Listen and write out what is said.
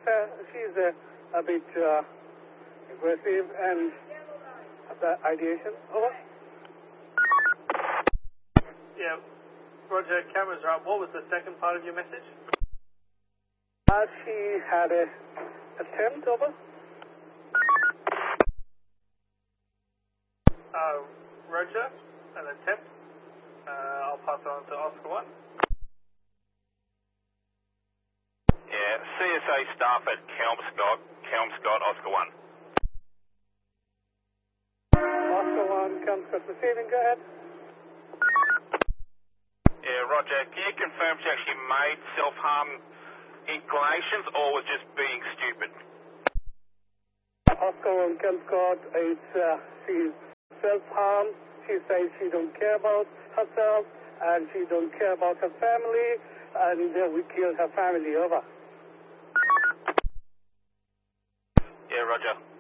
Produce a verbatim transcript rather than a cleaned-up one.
uh, she's uh, a bit uh, aggressive and the ideation. Over. Yeah, Roger, cameras are up. What was the second part of your message? Uh, she had a attempt, over. Uh, Roger, an attempt. Uh, I'll pass it on to Oscar one. Yeah, C S A staff at Kelmscott, Kelmscott, Oscar one. Oscar one, Kelmscott receiving, go ahead. Yeah, Roger, can you confirm she actually made self-harm inclinations or was just being stupid? Oscar one, Kelmscott, it's, uh, she's self-harm. She says she don't care about herself and she don't care about her family, and uh, we killed her family, over. Yeah, Roger.